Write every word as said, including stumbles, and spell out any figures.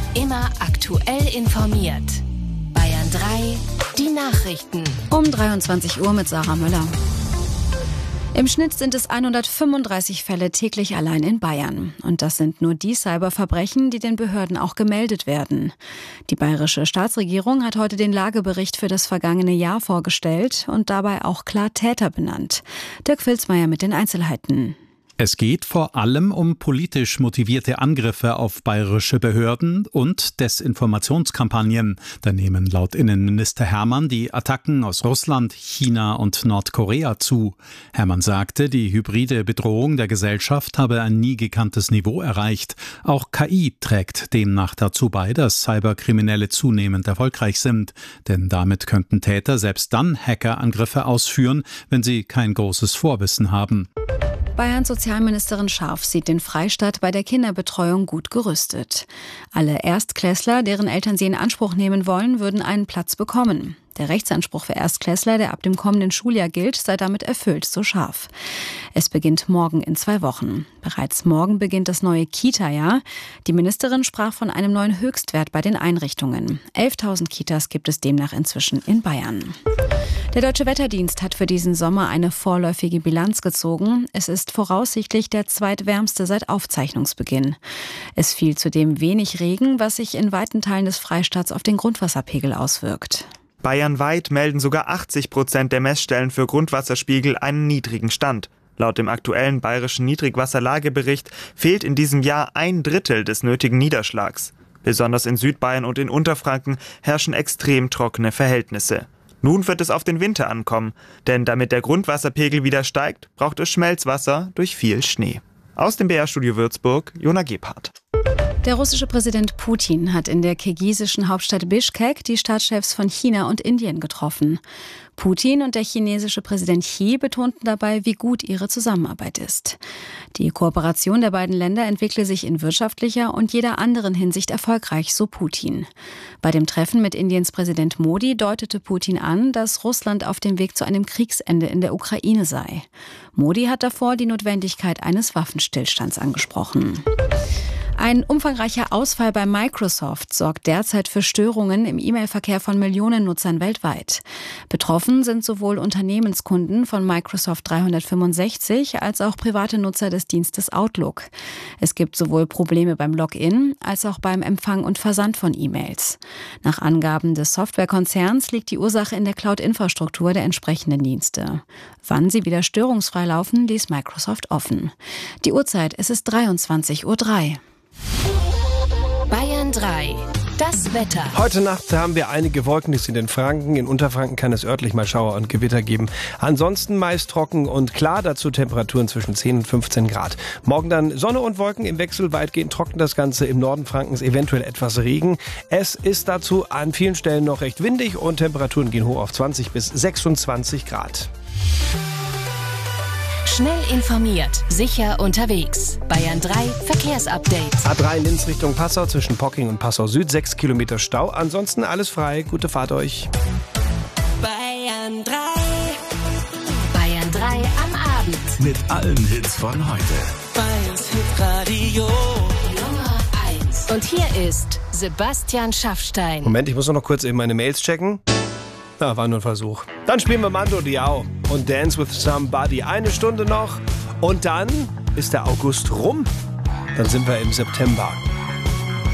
Immer aktuell informiert. Bayern drei, die Nachrichten. Um dreiundzwanzig Uhr mit Sarah Müller. Im Schnitt sind es hundertfünfunddreißig Fälle täglich allein in Bayern. Und das sind nur die Cyberverbrechen, die den Behörden auch gemeldet werden. Die bayerische Staatsregierung hat heute den Lagebericht für das vergangene Jahr vorgestellt und dabei auch klar Täter benannt. Dirk Filzmeier mit den Einzelheiten. Es geht vor allem um politisch motivierte Angriffe auf bayerische Behörden und Desinformationskampagnen. Da nehmen laut Innenminister Hermann die Attacken aus Russland, China und Nordkorea zu. Hermann sagte, die hybride Bedrohung der Gesellschaft habe ein nie gekanntes Niveau erreicht. Auch K I trägt demnach dazu bei, dass Cyberkriminelle zunehmend erfolgreich sind. Denn damit könnten Täter selbst dann Hackerangriffe ausführen, wenn sie kein großes Vorwissen haben. Bayerns Sozialministerin Scharf sieht den Freistaat bei der Kinderbetreuung gut gerüstet. Alle Erstklässler, deren Eltern sie in Anspruch nehmen wollen, würden einen Platz bekommen. Der Rechtsanspruch für Erstklässler, der ab dem kommenden Schuljahr gilt, sei damit erfüllt, so Scharf. Es beginnt morgen in zwei Wochen. Bereits morgen beginnt das neue Kita-Jahr. Die Ministerin sprach von einem neuen Höchstwert bei den Einrichtungen. elftausend Kitas gibt es demnach inzwischen in Bayern. Der Deutsche Wetterdienst hat für diesen Sommer eine vorläufige Bilanz gezogen. Es ist voraussichtlich der zweitwärmste seit Aufzeichnungsbeginn. Es fiel zudem wenig Regen, was sich in weiten Teilen des Freistaats auf den Grundwasserpegel auswirkt. Bayernweit melden sogar achtzig Prozent der Messstellen für Grundwasserspiegel einen niedrigen Stand. Laut dem aktuellen bayerischen Niedrigwasserlagebericht fehlt in diesem Jahr ein Drittel des nötigen Niederschlags. Besonders in Südbayern und in Unterfranken herrschen extrem trockene Verhältnisse. Nun wird es auf den Winter ankommen, denn damit der Grundwasserpegel wieder steigt, braucht es Schmelzwasser durch viel Schnee. Aus dem B R-Studio Würzburg, Jona Gebhardt. Der russische Präsident Putin hat in der kirgisischen Hauptstadt Bischkek die Staatschefs von China und Indien getroffen. Putin und der chinesische Präsident Xi betonten dabei, wie gut ihre Zusammenarbeit ist. Die Kooperation der beiden Länder entwickle sich in wirtschaftlicher und jeder anderen Hinsicht erfolgreich, so Putin. Bei dem Treffen mit Indiens Präsident Modi deutete Putin an, dass Russland auf dem Weg zu einem Kriegsende in der Ukraine sei. Modi hat davor die Notwendigkeit eines Waffenstillstands angesprochen. Ein umfangreicher Ausfall bei Microsoft sorgt derzeit für Störungen im E-Mail-Verkehr von Millionen Nutzern weltweit. Betroffen sind sowohl Unternehmenskunden von Microsoft dreihundertfünfundsechzig als auch private Nutzer des Dienstes Outlook. Es gibt sowohl Probleme beim Login als auch beim Empfang und Versand von E-Mails. Nach Angaben des Softwarekonzerns liegt die Ursache in der Cloud-Infrastruktur der entsprechenden Dienste. Wann sie wieder störungsfrei laufen, ließ Microsoft offen. Die Uhrzeit, es ist dreiundzwanzig Uhr drei. Bayern drei, das Wetter. Heute Nacht haben wir einige Wolken, die sind in Franken. In Unterfranken kann es örtlich mal Schauer und Gewitter geben. Ansonsten meist trocken und klar, dazu Temperaturen zwischen zehn und fünfzehn Grad. Morgen dann Sonne und Wolken im Wechsel, weitgehend trocken das Ganze. Im Norden Frankens eventuell etwas Regen. Es ist dazu an vielen Stellen noch recht windig und Temperaturen gehen hoch auf zwanzig bis sechsundzwanzig Grad. Schnell informiert, sicher unterwegs. Bayern drei Verkehrsupdate. A drei Linz Richtung Passau zwischen Pocking und Passau Süd, sechs Kilometer Stau. Ansonsten alles frei. Gute Fahrt euch. Bayern drei. Bayern drei am Abend. Mit allen Hits von heute. Bayerns Hitradio Nummer eins. Und hier ist Sebastian Schaffstein. Moment, ich muss noch kurz eben meine Mails checken. Na, war nur ein Versuch. Dann spielen wir Mando Diao und Dance with Somebody. Eine Stunde noch und dann ist der August rum. Dann sind wir im September.